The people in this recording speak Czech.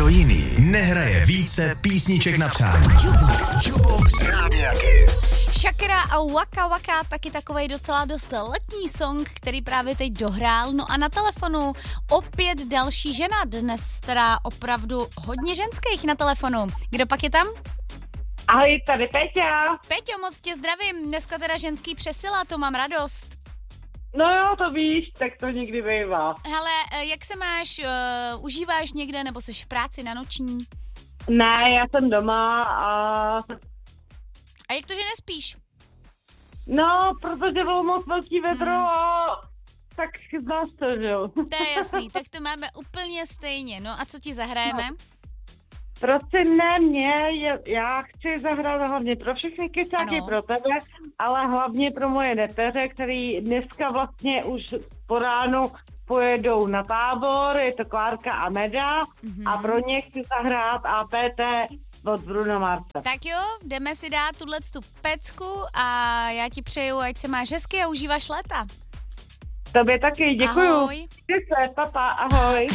Nikdo jiný nehraje více písniček na přání. Jukebox Rádia Kiss. Shakira a Waka Waka, taky takovej docela dost letní song, který právě teď dohrál. No a na telefonu opět další žena, dnes teda opravdu hodně ženských na telefonu. Kdo pak je tam? Ahoj, tady Peťa. Peťo, moc tě zdravím, dneska teda ženský přesila, to mám radost. No jo, to víš, tak to někdy bývá. Hele, jak se máš, užíváš někde, nebo jsi v práci na noční? Ne, já jsem doma A jak to, že nespíš? No, protože bylo moc velký vedro a tak znáš to, že jo. To je jasný, tak to máme úplně stejně. No a co ti zahrajeme? Prostě ne já chci zahrát hlavně pro všechny kysáky, pro tebe, ale hlavně pro moje neteře, který dneska vlastně už po ránu pojedou na tábor, je to Klárka a Meda a pro ně chci zahrát APT od Bruno Marse. Tak jo, jdeme si dát tu pecku a já ti přeju, ať se máš hezky a užíváš léta. Tobě taky, děkuju. Ahoj. Papa, ahoj.